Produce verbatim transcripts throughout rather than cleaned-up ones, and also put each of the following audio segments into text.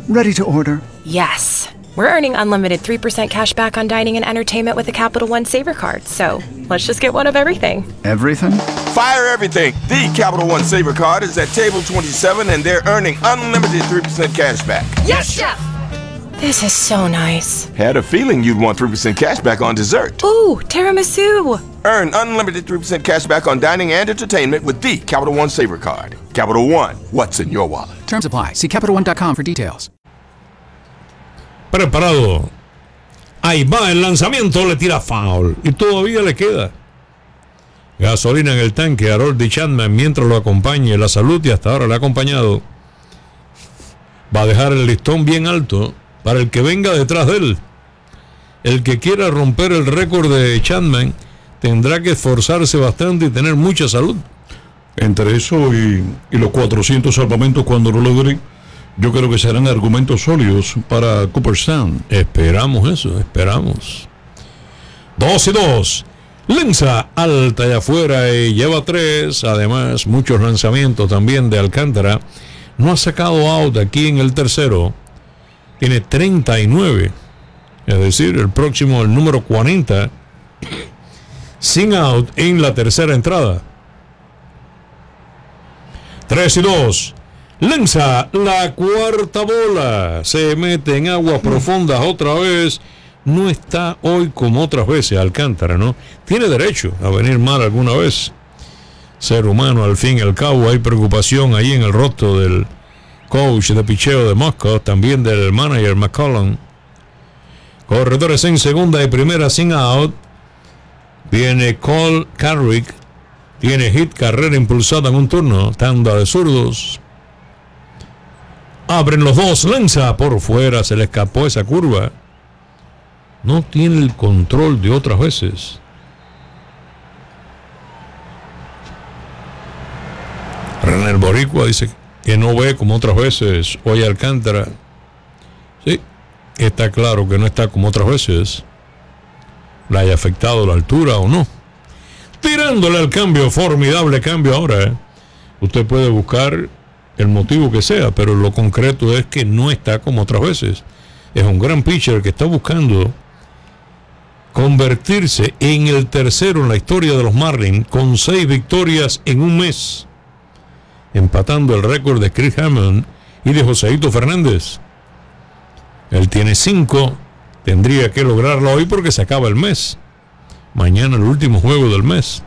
Ready to order. Yes. We're earning unlimited three percent cash back on dining and entertainment with a Capital One Saver card. So let's just get one of everything. Everything? Fire everything. The Capital One Saver card is at table twenty-seven, and they're earning unlimited three percent cash back. Yes, Chef! This is so nice. Had a feeling you'd want three percent cash back on dessert. Ooh, tiramisu. Earn unlimited three percent cash back on dining and entertainment with the Capital One Saver card. Capital One, what's in your wallet? Terms apply. See Capital One dot com for details. Preparado. Ahí va el lanzamiento, le tira foul. Y todavía le queda gasolina en el tanque a Aroldis Chapman mientras lo acompañe la salud, y hasta ahora le ha acompañado. Va a dejar el listón bien alto para el que venga detrás de él. El que quiera romper el récord de Chapman tendrá que esforzarse bastante y tener mucha salud. Entre eso y, y los cuatrocientos salvamentos cuando lo logre, yo creo que serán argumentos sólidos para Cooperstown. Esperamos eso, esperamos. Dos y dos. Lanza alta y afuera y lleva tres. Además, muchos lanzamientos también de Alcántara. No ha sacado out aquí en el tercero. Tiene treinta y nueve. Es decir, el próximo, el número cuarenta. Sin out en la tercera entrada. Tres y dos. Lanza la cuarta bola. Se mete en aguas profundas otra vez. No está hoy como otras veces Alcántara, ¿no? Tiene derecho a venir mal alguna vez. Ser humano, al fin y al cabo. Hay preocupación ahí en el rostro del coach de picheo de Moscow, también del manager McCollum. Corredores en segunda y primera sin out. Viene Cole Carrick. Tiene hit, carrera impulsada en un turno. Tanda de zurdos. Abren los dos. Lanza por fuera. Se le escapó esa curva. No tiene el control de otras veces. René el Boricua dice que no ve como otras veces hoy Alcántara. Sí, está claro que no está como otras veces. Le haya afectado la altura o no. Tirándole al cambio, formidable cambio ahora. ¿eh? Usted puede buscar el motivo que sea, pero lo concreto es que no está como otras veces. Es un gran pitcher que está buscando convertirse en el tercero en la historia de los Marlins con seis victorias en un mes, empatando el récord de Chris Hammond y de Joseito Fernández. Él tiene cinco, tendría que lograrlo hoy porque se acaba el mes. Mañana el último juego del mes.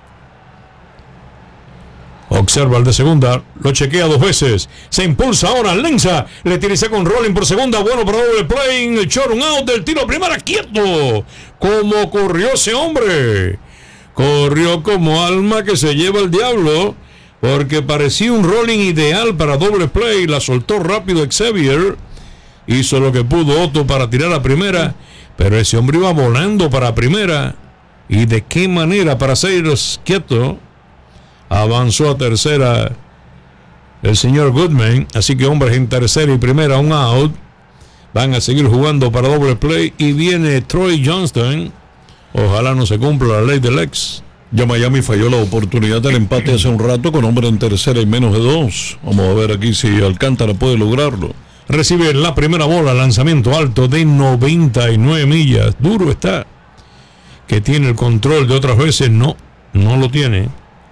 Observa el de segunda, lo chequea dos veces, se impulsa ahora, lanza, le tira con rolling por segunda, bueno para doble play, en el short, un out del tiro primera, quieto. ¿Cómo corrió ese hombre? Corrió como alma que se lleva el diablo, porque parecía un rolling ideal para doble play, la soltó rápido Xavier, hizo lo que pudo Otto para tirar a primera, pero ese hombre iba volando para primera, y de qué manera para seguirlos quieto. Avanzó a tercera el señor Goodman. Así que hombres en tercera y primera, un out. Van a seguir jugando para doble play. Y viene Troy Johnston. Ojalá no se cumpla la ley del ex. Ya Miami falló la oportunidad del empate hace un rato con hombre en tercera y menos de dos. Vamos a ver aquí si Alcántara puede lograrlo. Recibe la primera bola, lanzamiento alto de noventa y nueve millas. Duro está. Que tiene el control de otras veces. No, no lo tiene.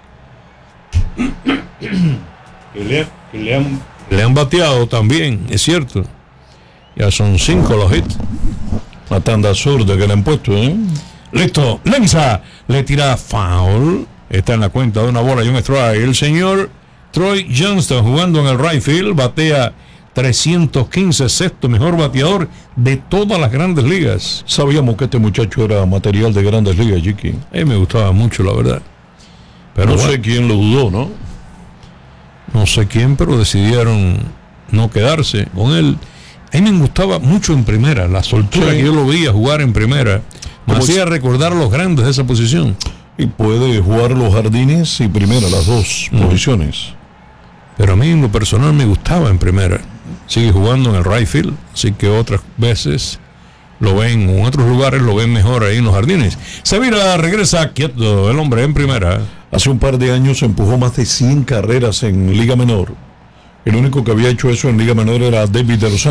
Que le, que le, han, le han bateado también, es cierto. Ya son cinco los hits. La tanda zurda que le han puesto, ¿eh? Listo, lanza, le tira foul. Está en la cuenta de una bola y un strike. El señor Troy Johnston jugando en el right field, batea trescientos quince, sexto mejor bateador de todas las grandes ligas. Sabíamos que este muchacho era material de grandes ligas, Chiqui. A mí me gustaba mucho, la verdad. Pero no bueno, sé quién lo dudó, ¿no? No sé quién, pero decidieron no quedarse con él. A mí me gustaba mucho en primera, la soltura, sí, que yo lo veía jugar en primera. Me hacía recordar a los grandes de esa posición. Y puede jugar los jardines y primera, las dos mm. posiciones. Pero a mí en lo personal me gustaba en primera. Sigue jugando en el right field, así que otras veces lo ven, en otros lugares lo ven mejor ahí en los jardines. Sevilla regresa quieto, el hombre en primera. Hace un par de años empujó más de cien carreras en Liga Menor. El único que había hecho eso en Liga Menor era David de los Santos.